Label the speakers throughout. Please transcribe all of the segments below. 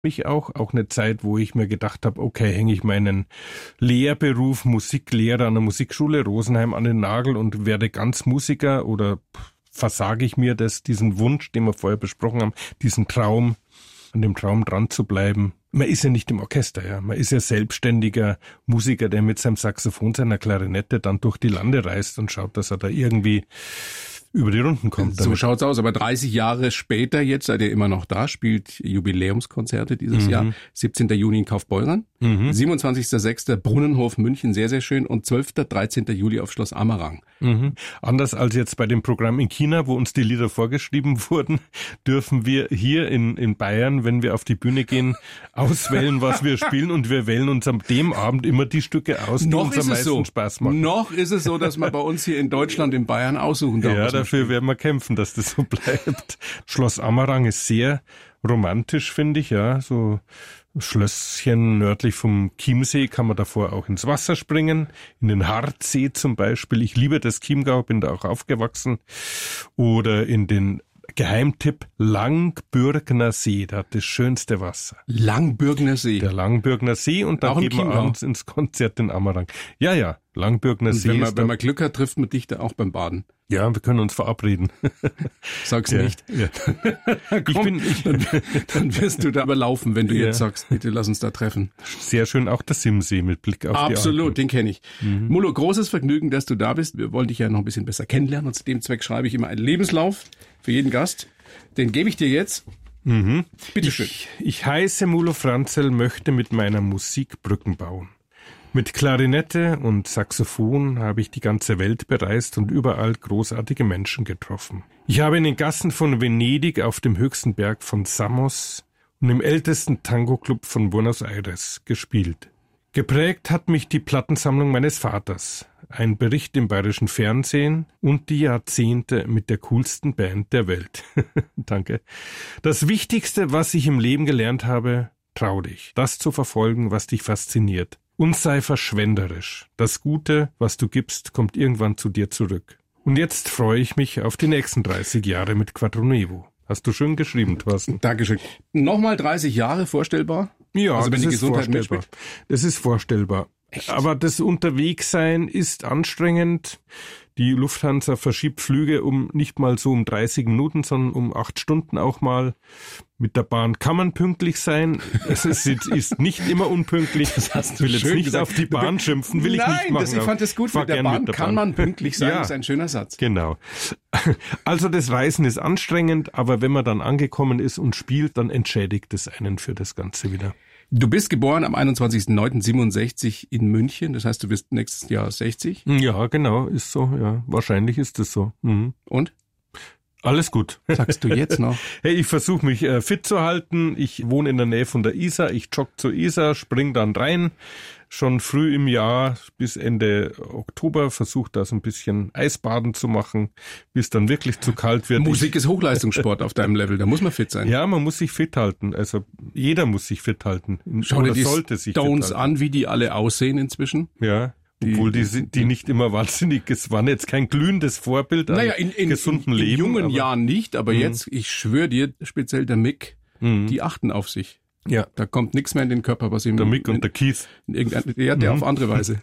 Speaker 1: mich auch eine Zeit, wo ich mir gedacht habe, okay, hänge ich meinen Lehrberuf Musiklehrer an der Musikschule Rosenheim an den Nagel und werde ganz Musiker oder versage ich mir diesen Wunsch, den wir vorher besprochen haben, diesen Traum, an dem Traum dran zu bleiben. Man ist ja nicht im Orchester, ja. Man ist ja selbstständiger Musiker, der mit seinem Saxophon, seiner Klarinette dann durch die Lande reist und schaut, dass er da irgendwie über die Runden kommt.
Speaker 2: So schaut's aus. Aber 30 Jahre später, jetzt seid ihr immer noch da, spielt Jubiläumskonzerte dieses Jahr. 17. Juni in Kaufbeuren, 27.06. Brunnenhof München, sehr, sehr schön. Und 12. 13. Juli auf Schloss Amerang.
Speaker 1: Anders als jetzt bei dem Programm in China, wo uns die Lieder vorgeschrieben wurden, dürfen wir hier in Bayern, wenn wir auf die Bühne gehen, auswählen, was wir spielen. Und wir wählen uns an dem Abend immer die Stücke aus, die uns am meisten Spaß machen.
Speaker 2: Noch ist es so, dass man bei uns hier in Deutschland, in Bayern aussuchen darf.
Speaker 1: Ja, dafür werden wir kämpfen, dass das so bleibt. Schloss Amerang ist sehr romantisch, finde ich, ja. So Schlösschen nördlich vom Chiemsee, kann man davor auch ins Wasser springen, in den Hartsee zum Beispiel. Ich liebe das Chiemgau, bin da auch aufgewachsen. Oder in den Geheimtipp Langbürgner See, da hat das schönste Wasser.
Speaker 2: Langbürgner See.
Speaker 1: Der Langbürgner See und dann gehen wir abends ins Konzert in Amerang. Ja, Langbürgner See.
Speaker 2: Wenn man Glück hat, trifft man dich da auch beim Baden.
Speaker 1: Ja, wir können uns verabreden.
Speaker 2: Sag's nicht.
Speaker 1: Ja.
Speaker 2: Dann wirst du da überlaufen, wenn du jetzt sagst, bitte lass uns da treffen.
Speaker 1: Sehr schön, auch der Simsee mit Blick auf die
Speaker 2: Absolut, den kenne ich. Mulo, großes Vergnügen, dass du da bist. Wir wollen dich ja noch ein bisschen besser kennenlernen und zu dem Zweck schreibe ich immer einen Lebenslauf für jeden Gast. Den gebe ich dir jetzt. Bitte schön.
Speaker 1: Ich heiße Mulo Franzl, möchte mit meiner Musik Brücken bauen. Mit Klarinette und Saxophon habe ich die ganze Welt bereist und überall großartige Menschen getroffen. Ich habe in den Gassen von Venedig, auf dem höchsten Berg von Samos und im ältesten Tango-Club von Buenos Aires gespielt. Geprägt hat mich die Plattensammlung meines Vaters, ein Bericht im bayerischen Fernsehen und die Jahrzehnte mit der coolsten Band der Welt. Danke. Das Wichtigste, was ich im Leben gelernt habe, trau dich, das zu verfolgen, was dich fasziniert. Und sei verschwenderisch. Das Gute, was du gibst, kommt irgendwann zu dir zurück. Und jetzt freue ich mich auf die nächsten 30 Jahre mit Quattro Nevo. Hast du schön geschrieben, Thorsten.
Speaker 2: Dankeschön. Nochmal 30 Jahre vorstellbar?
Speaker 1: Ja,
Speaker 2: also wenn
Speaker 1: das
Speaker 2: die Gesundheit
Speaker 1: ist vorstellbar. Das ist vorstellbar. Echt? Aber das Unterwegssein ist anstrengend. Die Lufthansa verschiebt Flüge nicht mal so um 30 Minuten, sondern um 8 Stunden auch mal. Mit der Bahn kann man pünktlich sein. Es ist nicht immer unpünktlich.
Speaker 2: Das hast du
Speaker 1: will jetzt
Speaker 2: schön
Speaker 1: nicht
Speaker 2: gesagt.
Speaker 1: Auf die Bahn schimpfen, will ich nicht machen.
Speaker 2: Nein, ich fand das gut. Mit der Bahn kann man pünktlich sein, das ist ein schöner Satz.
Speaker 1: Genau. Also das Reisen ist anstrengend, aber wenn man dann angekommen ist und spielt, dann entschädigt es einen für das Ganze wieder.
Speaker 2: Du bist geboren am 21.09.67 in München, das heißt, du bist nächstes Jahr 60?
Speaker 1: Ja, genau, ist so, ja. Wahrscheinlich ist es so.
Speaker 2: Und?
Speaker 1: Alles gut.
Speaker 2: Sagst du jetzt noch?
Speaker 1: Hey, ich versuche mich fit zu halten. Ich wohne in der Nähe von der Isar. Ich jogge zur Isar, spring dann rein. Schon früh im Jahr bis Ende Oktober versuche da so ein bisschen Eisbaden zu machen, bis dann wirklich zu kalt wird.
Speaker 2: Musik ist Hochleistungssport auf deinem Level, da muss man fit sein.
Speaker 1: Ja, man muss sich fit halten. Also jeder muss sich fit halten.
Speaker 2: Schau dir die Stones an, wie die alle aussehen inzwischen.
Speaker 1: Ja. Obwohl die nicht immer wahnsinnig, es war jetzt kein glühendes Vorbild an gesundem Leben.
Speaker 2: In jungen Jahren nicht, aber jetzt, ich schwöre dir, speziell der Mick, die achten auf sich.
Speaker 1: Ja.
Speaker 2: Da kommt nichts mehr in den Körper, was ihm...
Speaker 1: Der Mick und der Keith.
Speaker 2: Der auf andere Weise.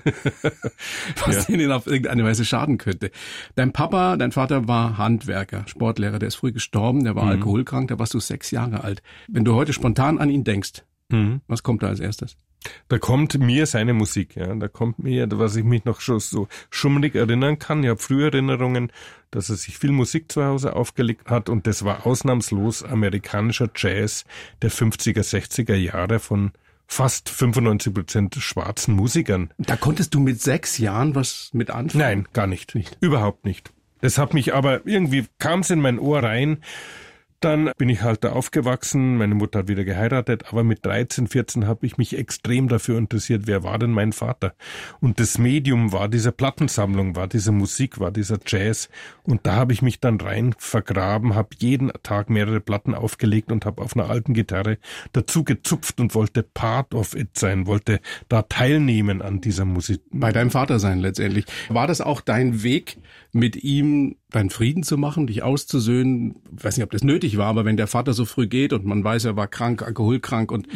Speaker 2: Was ihnen auf irgendeine Weise schaden könnte. Dein Vater war Handwerker, Sportlehrer, der ist früh gestorben, der war alkoholkrank, da warst du 6 Jahre alt. Wenn du heute spontan an ihn denkst, was kommt da als erstes?
Speaker 1: Da kommt mir seine Musik, ja. Da kommt mir, was ich mich noch schon so schummrig erinnern kann. Ich habe frühe Erinnerungen, dass er sich viel Musik zu Hause aufgelegt hat und das war ausnahmslos amerikanischer Jazz der 50er, 60er Jahre von fast 95% schwarzen Musikern.
Speaker 2: Da konntest du mit 6 Jahren was mit anfangen?
Speaker 1: Nein, gar nicht. Überhaupt nicht. Das hat mich aber irgendwie, kam es in mein Ohr rein. Dann bin ich halt da aufgewachsen, meine Mutter hat wieder geheiratet, aber mit 13, 14 habe ich mich extrem dafür interessiert, wer war denn mein Vater? Und das Medium war diese Plattensammlung, war diese Musik, war dieser Jazz und da habe ich mich dann rein vergraben, habe jeden Tag mehrere Platten aufgelegt und habe auf einer alten Gitarre dazu gezupft und wollte part of it sein, wollte da teilnehmen an dieser Musik.
Speaker 2: Bei deinem Vater sein letztendlich. War das auch dein Weg, mit ihm deinen Frieden zu machen, dich auszusöhnen? Ich weiß nicht, ob das nötig nötig war. Aber wenn der Vater so früh geht und man weiß, er war krank, alkoholkrank und